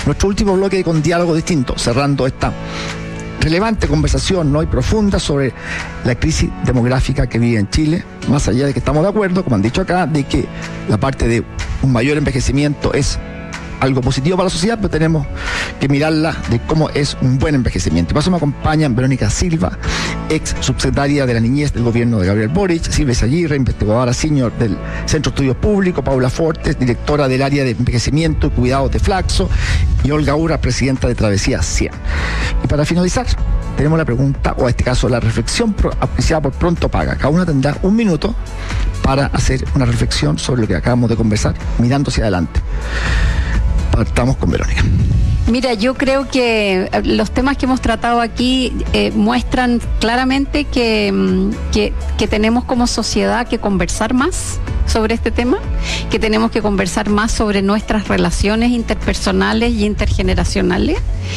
nuestro último bloque con Diálogo Distinto, cerrando esta relevante conversación, ¿no?, y profunda sobre la crisis demográfica que vive en Chile, más allá de que estamos de acuerdo, como han dicho acá, de que la parte de un mayor envejecimiento es algo positivo para la sociedad, pero tenemos que mirarla de cómo es un buen envejecimiento. Por eso me acompañan Verónica Silva, ex subsecretaria de la Niñez del gobierno de Gabriel Boric, Silvia Aguirre, investigadora senior del Centro de Estudios Públicos, Paula Fortes, directora del área de envejecimiento y cuidados de Flaxo, y Olga Urra, presidenta de Travesía 100. Y para finalizar, tenemos la pregunta, o en este caso la reflexión auspiciada por Pronto Paga. Cada una tendrá un minuto para hacer una reflexión sobre lo que acabamos de conversar, mirando hacia adelante. Partamos con Verónica. Mira, yo creo que los temas que hemos tratado aquí muestran claramente que tenemos como sociedad que conversar más sobre este tema, que tenemos que conversar más sobre nuestras relaciones interpersonales y intergeneracionales,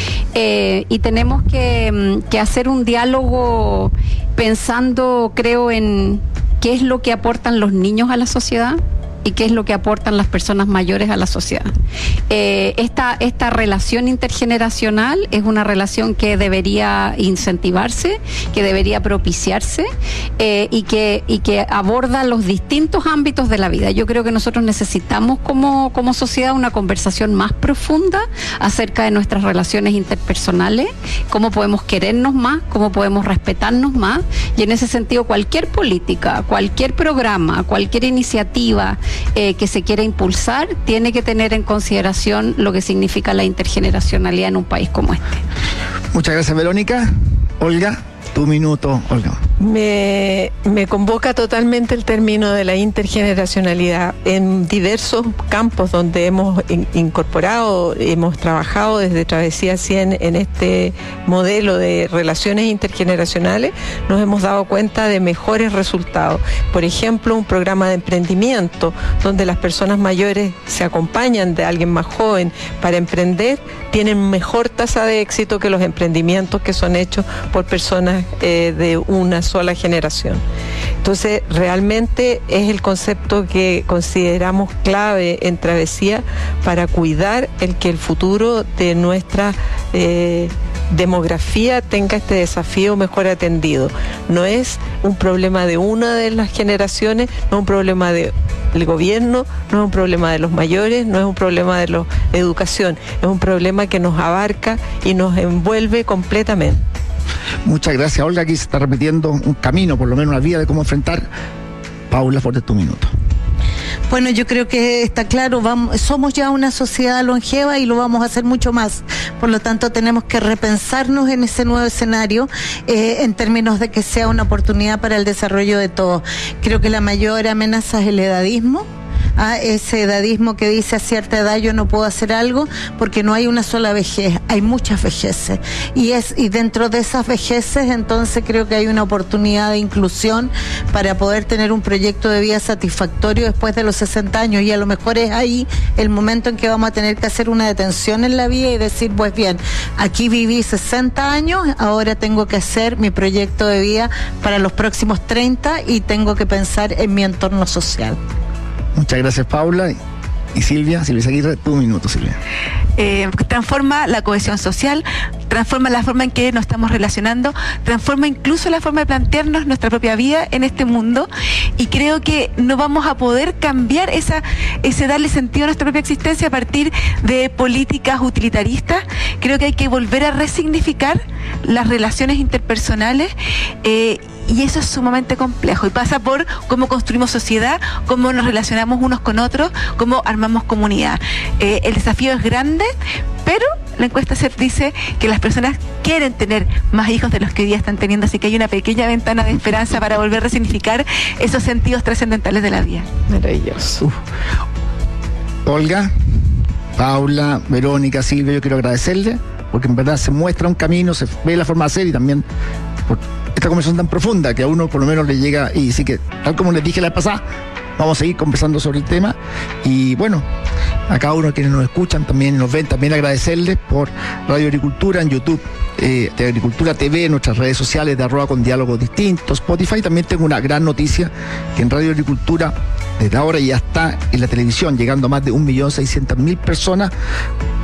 y tenemos que hacer un diálogo pensando, creo, en qué es lo que aportan los niños a la sociedad y qué es lo que aportan las personas mayores a la sociedad. Esta relación intergeneracional es una relación que debería incentivarse, que debería propiciarse, y que aborda los distintos ámbitos de la vida. Yo creo que nosotros necesitamos como sociedad una conversación más profunda acerca de nuestras relaciones interpersonales, cómo podemos querernos más, cómo podemos respetarnos más, y en ese sentido cualquier política, cualquier programa, cualquier iniciativa que se quiera impulsar, tiene que tener en consideración lo que significa la intergeneracionalidad en un país como este. Muchas gracias, Verónica. Olga, tu minuto, Olga. Me convoca totalmente el término de la intergeneracionalidad en diversos campos donde hemos incorporado, hemos trabajado desde Travesía 100 en este modelo de relaciones intergeneracionales. Nos hemos dado cuenta de mejores resultados. Por ejemplo, un programa de emprendimiento donde las personas mayores se acompañan de alguien más joven para emprender, tienen mejor tasa de éxito que los emprendimientos que son hechos por personas de una sola generación. Entonces, realmente es el concepto que consideramos clave en Travesía para cuidar que el futuro de nuestra demografía tenga este desafío mejor atendido. No es un problema de una de las generaciones, no es un problema del gobierno, no es un problema de los mayores, no es un problema de la educación, es un problema que nos abarca y nos envuelve completamente. Muchas gracias, Olga. Aquí se está repitiendo un camino, por lo menos una vía de cómo enfrentar. Paula, fuerte tu minuto. Bueno, yo creo que está claro, somos ya una sociedad longeva y lo vamos a hacer mucho más. Por lo tanto, tenemos que repensarnos en ese nuevo escenario en términos de que sea una oportunidad para el desarrollo de todos. Creo que la mayor amenaza es el edadismo. Ese edadismo que dice a cierta edad yo no puedo hacer algo, porque no hay una sola vejez, hay muchas vejeces, y dentro de esas vejeces entonces creo que hay una oportunidad de inclusión para poder tener un proyecto de vida satisfactorio después de los 60 años, y a lo mejor es ahí el momento en que vamos a tener que hacer una detención en la vida y decir, pues bien, aquí viví 60 años, ahora tengo que hacer mi proyecto de vida para los próximos 30 y tengo que pensar en mi entorno social. Muchas gracias, Paula. Y Silvia Aguirre, tu minuto, Silvia. Transforma la cohesión social, transforma la forma en que nos estamos relacionando, transforma incluso la forma de plantearnos nuestra propia vida en este mundo, y creo que no vamos a poder cambiar ese darle sentido a nuestra propia existencia a partir de políticas utilitaristas. Creo que hay que volver a resignificar las relaciones interpersonales, y eso es sumamente complejo y pasa por cómo construimos sociedad, cómo nos relacionamos unos con otros, cómo armamos comunidad. El desafío es grande, pero la encuesta CEP dice que las personas quieren tener más hijos de los que hoy día están teniendo, así que hay una pequeña ventana de esperanza para volver a resignificar esos sentidos trascendentales de la vida. Maravilloso. Olga, Paula, Verónica, Silvia, yo quiero agradecerle, porque en verdad se muestra un camino, se ve la forma de hacer, y también por esta conversación tan profunda que a uno por lo menos le llega, y sí que, tal como les dije la pasada, vamos a seguir conversando sobre el tema. Y bueno, a cada uno de quienes nos escuchan, también nos ven, también agradecerles por Radio Agricultura en YouTube, de Agricultura TV, en nuestras redes sociales de @condiálogos distintos, Spotify. También tengo una gran noticia, que en Radio Agricultura desde ahora ya está en la televisión, llegando a más de 1.600.000 personas